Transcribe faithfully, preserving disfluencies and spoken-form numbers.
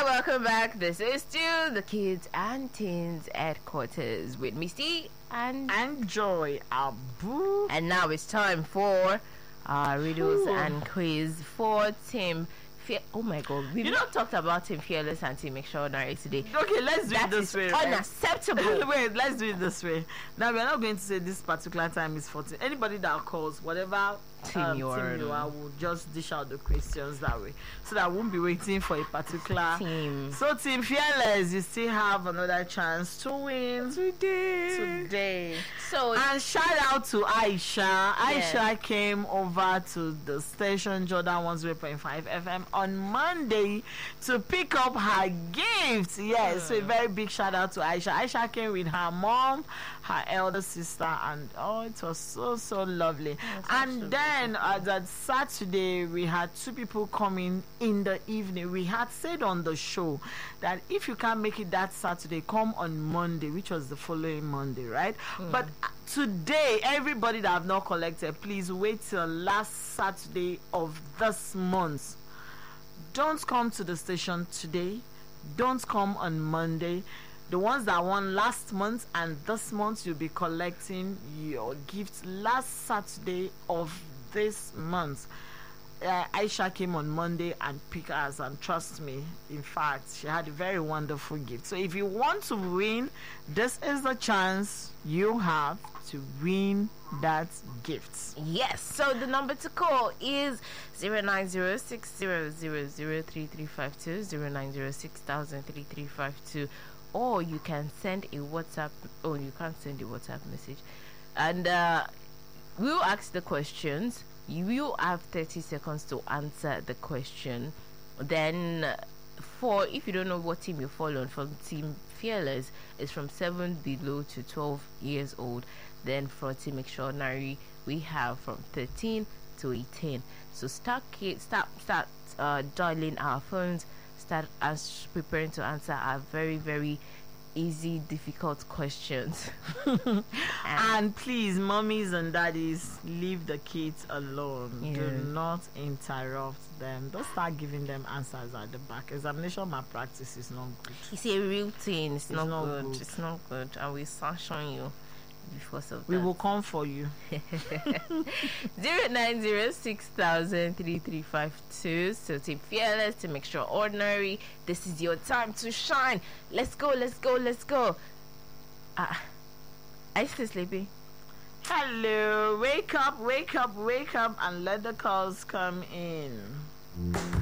welcome back. This is still the Kids and Teens Headquarters with Misty and and Joy Abu. And now it's time for uh, riddles Ooh. and quiz for Team Fe- Oh my God, we've You not talked about Team Fearless and Team Extraordinary today. Okay, let's do That it this is way. right? unacceptable. Wait, let's do it this way. Now we are not going to say this particular time is fourteen. Anybody that calls, whatever Team um, you are team you in. are, will just dish out the questions that way, so that I won't be waiting for a particular Team. So Team Fearless, you still have another chance to win Today. today. So And shout out to Aisha. Aisha came over to the station Jordan one oh point five F M on Monday to pick up her gift. Yes, so a very big shout out to Aisha. Aisha came with her mom, her elder sister, and oh, it was so so lovely. That's And then uh, that Saturday we had two people coming in the evening. We had said on the show that if you can't make it that Saturday, come on Monday, which was the following Monday, right? Mm. But uh, today, everybody that have not collected, please wait till last Saturday of this month. Don't come to the station today. Don't come on Monday. The ones that won last month and this month, you'll be collecting your gifts last Saturday of this month. Uh, Aisha came on Monday and picked us, and trust me, in fact, she had a very wonderful gift. So if you want to win, this is the chance you have to win that gift. yes, so the number to call is zero nine zero six zero zero zero three three five two, zero nine zero six thousand three three five two, or you can send a WhatsApp. Oh, you can't send a WhatsApp message, and uh, we'll ask the questions. You will have thirty seconds to answer the question. Then, uh, for if you don't know what team you fall on, from Team Fearless is from seven below to twelve years old. Then for Team Extraordinary, we have from thirteen to eighteen. So start ki- start start uh, dialing our phones. Start as preparing to answer our very very easy difficult questions. and, And please, mommies and daddies, leave the kids alone. Yeah. Do not interrupt them. Don't start giving them answers at the back. Examination malpractice is not good. It's a real thing. It's, It's not, not good. good. It's not good. And we sanction you because of We that. will come for you. Zero nine zero six thousand three three five two. So Team Fearless, Team Extraordinary, this is your time to shine. Let's go, let's go, let's go. Ah, are you still sleepy? Hello, wake up, wake up, wake up, and let the calls come in.